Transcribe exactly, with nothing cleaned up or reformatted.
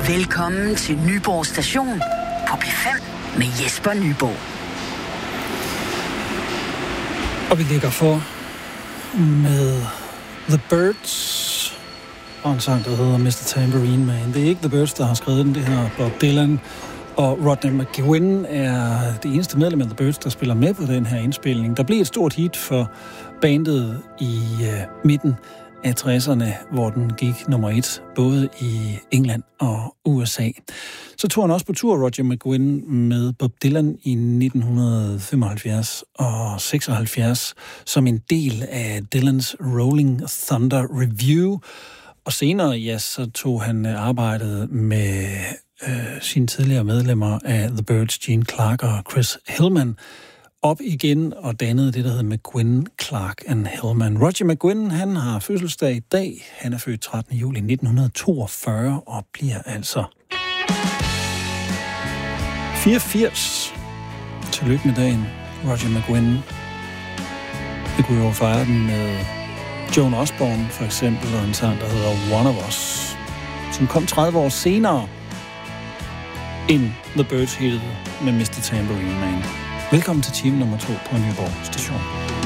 Velkommen til Nyborg Station på P fem med Jesper Nyborg. Og vi ligger for med The Byrds og en sang, der hedder mister Tambourine Man. Det er ikke The Byrds, der har skrevet den, det her Bob Dylan. Og Rodney McGuinn er det eneste medlem af The Byrds, der spiller med på den her indspilning. Der blev et stort hit for bandet i uh, midten af tresserne, hvor den gik nummer et, både i England og U S A. Så tog han også på tur, Roger McGuinn, med Bob Dylan i nitten femoghalvfjerds og seksoghalvfjerds, som en del af Dylans Rolling Thunder Review. Og senere, ja, så tog han arbejdet med øh, sine tidligere medlemmer af The Byrds, Gene Clark og Chris Hillman, op igen og dannede det, der hedder McGuinn, Clark and Hillman. Roger McGuinn, han har fødselsdag i dag. Han er født trettende juli nitten toogfyrre og bliver altså fireogfirs. Tillykke med dagen, Roger McGuinn. Vi kunne jo fejre den med Joan Osborne for eksempel, og en sang, der hedder One of Us, som kom tredive år senere end The Byrds hittet med mister Tambourine Man. Velkommen til time nummer to på Nyborg Station.